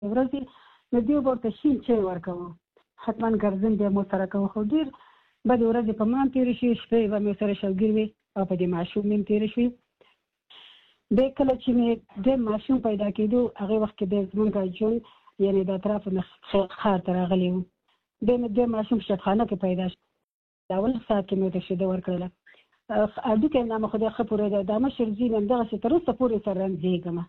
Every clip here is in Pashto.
ورځې د دې ورته شین چای ورکوم، حتما ګرځن به مو سره کوم. خو ډیر بد ورځې په مان تیر شي، شپې به مې سره شوګیر وي او په دې ماشوم مې تیر شي. د کله چې مې د ماشوم پیدا کېدو هغه وخت کې د زمونږ جون یعنی د اطراف نه خار تر غلی و. د ماشوم شتخانه کې پیدا شو. اول ساعت کې مې د شیده ورکړله. اډوکه نامه خدای خپوره ده د مشر زینم دغه څه تر اوسه پورې سره رنځېږم.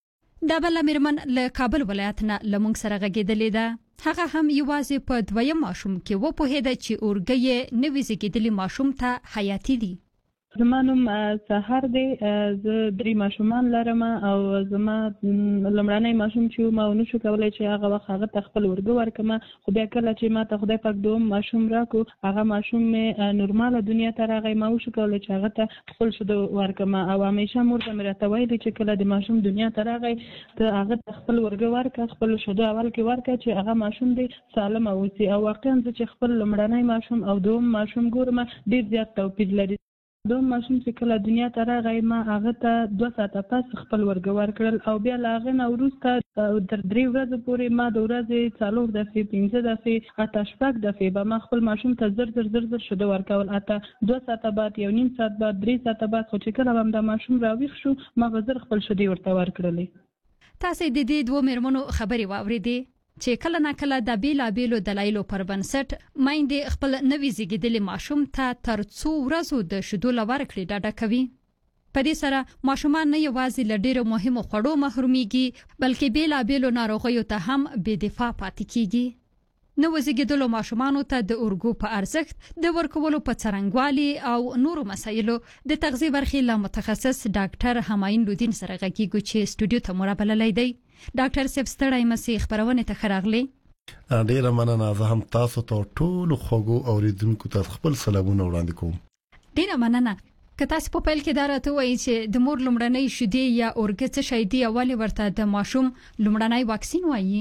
دا بل میرمن له کابل ولایت نه لمونږ سره غږېدلې ده. هغه هم یوازې په دویم ماشوم کې و پوهېده چې اورګې نوې زیږېدلي ماشوم ته حیاتي دي. زما نوم سحر دی، زه 3 ماشومان لرم او زما لمړنی ماشوم چې ما ونه شو کولای چې هغه وخت هغه ته خپل ورګه ورکم. خو بیا کله چې ما ته خدای پاک دوم ماشوم راکو، هغه ماشوم مې نورماله دنیا ته راغی، ما وشو کولای چې هغه ته خپل شو ورکم. او همیشه مور ته مې راته ویلي چې کله د ماشوم دنیا ته راغی ته هغه ته خپل ورګه ورکه، خپل شوده اول کې ورکه چې هغه ماشوم دی سالم اوسي. او واقعا زه چې خپل لمړنی ماشوم او دوم ماشوم ګورم ډیر زیات توپیر لري. دوم ماشوم چې کله دنیا ته راغی ما هغه ته 2 ساعته پس خپل ورګه ورکړل او بیا له هغه نه وروسته تر 3 ورځې پورې ما د ورځې 4 دفعې 5 دفعې حتی 6 دفعې به ما خپل ماشوم ته زر شوده ورکول. حتی 2 ساعته بعد، 1.5 ساعت بعد، 3 ساعته بعد. خو چې کله هم د ماشوم راویښ شو ما به زر خپل شوده ورته ورکړلې. تاسو د دې دوه میرمنو خبرې واوریدې چې کله نه کله د بیلابیلو دلایلو پر بنسټ مایندې خپل نوې زیږیدلي ماشوم ته تر څو ورځو د شیدو لورکړې ډاډه کوي. په دې سره ماشومان نه یوازې له ډیرو مهمو خوړو محرومیږي بلکې بیلابیلو ناروغیو ته هم بې دفاع پاتې کیږي. نو زیږیدلو ماشومانو ته د اورګو په ارزښت د ورکولو په څرنګوالي او نورو مسایلو د تغذیه برخې له متخصص ډاکټر همایون لودین سره غږیږو چې استودیو ته مرابللې دی. ډاکټر صاحب ستړی مسیح خبرونه ته خراغلی. ډیره مننه. زه هم تاسو ته ټول خوږو اوریدونکو ته خپل سلامونه وړاندې کوم. ډیره مننه. که تاسو په پیل کې دا راته وایي چې د مور لمړنۍ شیدې یا اورګه څه شی دی او ولې ورته د ماشوم لمړنۍ واکسین وایي؟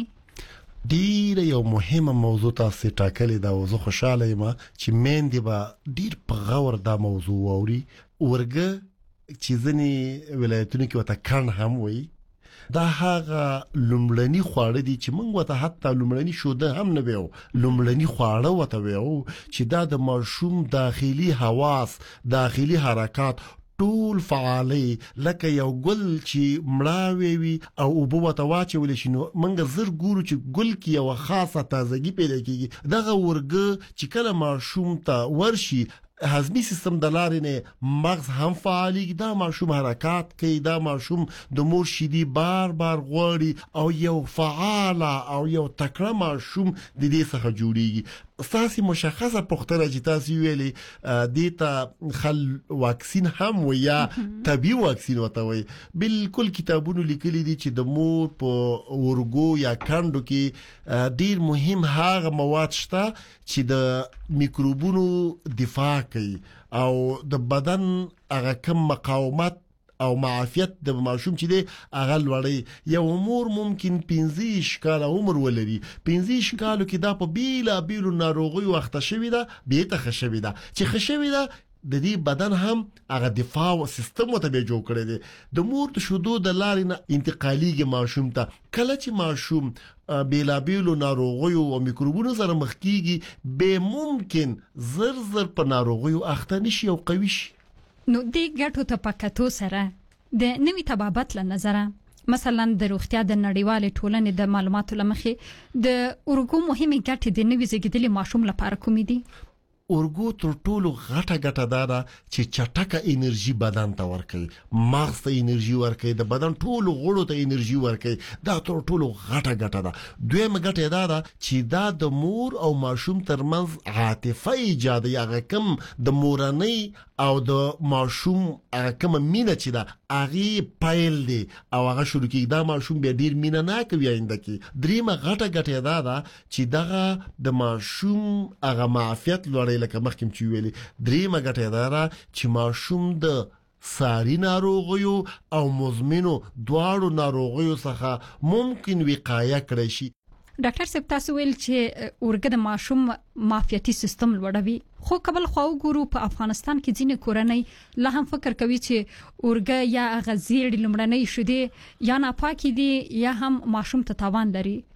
ډیره یو مهمه موضوع تاسو ټاکلې ده او زه خوشاله یم چې مېندې به ډیر په غور دا موضوع اوري. اورګه چې ځینې ولایتونو کې وته کڼ هم وایي، دا هغه لومړني خواړه دي چې موږ وته حتی لومړني شوده هم نه ویو، لومړني خواړه وته ویو چې دا د ماشوم داخلي حواس، داخلي حرکات ټول فعالي لکه یو ګل چې مړاوي وي او اوبو وته واچول شي. نو موږ زر ګورو چې ګل کې یو خاصه تازګي پیدا کیږي. دغه ورګه چې کله ماشوم ته ورشي هضمي سیستم د لارې نه مغز هم فعالي، دا ماشوم حرکات کوي، دا ماشوم د مور شیدې بار بار غواړي او یو فعال او یو تکړه ماشوم د دې څخه جوړیږي. اساسي مشخصه پختره چې تاسو ویلي دیتا خل واکسین هم ویا طبي واکسین وته وي. بالکل کتابونو لیکلي دي چې د مور په ورګو یا کندو کې ډیر مهم هغه مواد شته چې د میکروبونو دفاع کوي او د بدن هغه کم مقاومت او معافیت د ماشوم چې دی هغه لوړی. یو مور ممکن 15 کال عمر ولري، 15 کالو کې دا په بیلا بیلو ناروغي وخت شوی دا به ته خشوي دا چې خشوي دا د دې بدن هم هغه دفاع او سیستم ته به جوړ کړی دی. د مور د شودو د لارې نه انتقالیږي ماشوم ته. کله چې ماشوم بیلا بیلو ناروغي او میکروبونو سره مخ کیږي به ممکن زر په ناروغي اخته نشي او قوي شي. نو دې ګټو ته پکاتو سره د نوي طبابت له نظره مثلا د روغتیا د نړیوالې ټولنې د معلوماتو لمخې د اورګو مهمه ګټې د نوي زیږیدلي ماشوم لپاره کومې دي؟ اورګو تر ټولو غټه دا چې چټکه انرژي بدن ته ورکوي، مغز ته انرژي ورکوي، د بدن ټولو غړو ته انرژي ورکوي. دا تر ټولو غټه ده. دویمه ګټه دا چې دا د مور او ماشوم ترمنځ عاطفه ایجاد یا کم د مورنۍ او د ماشوم کم مینه چې دا هغه پایل دی او هغه شروع کیږي. دا ماشوم به ډیر مینه نه کوي آینده کې. دریمه غټه دا چې دغه د ماشوم هغه معافیت لوړ لکه مخکې چې ویلي. دریمه ګټه دا چې ماشوم د ساري ناروغیو او مزمنو دواړو ناروغیو څخه ممکن وقایه کړی شي. ډاکټر صاحب تاسو ویل چې اورګه د ماشوم معافیتي سیستم لوړوي خو قبل خو ګورو په افغانستان کې ځینې کورنۍ لا هم فکر کوي چې اورګه یا غزیر لمړنۍ شوده یا ناپاکي دي یا هم ماشوم ته تاوان لري